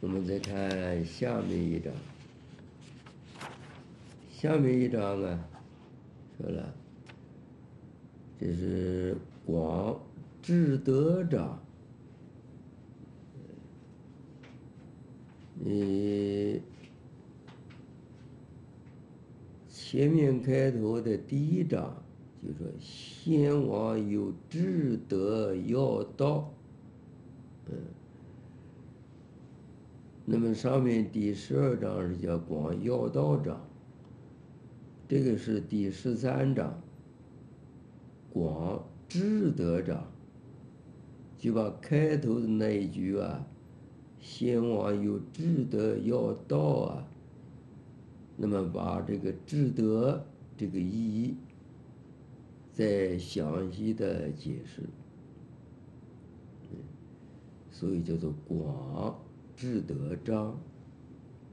我们再看下面一章。下面一章啊，说了，这是广智德章。前面开头的第一章就说先王有智德要道，那么上面第12章是叫广要道章，这个是第13章广智德章，就把开头的那一句啊，先王有智德要道啊，那么把这个智德这个意义再详细的解释，所以叫做广智德章。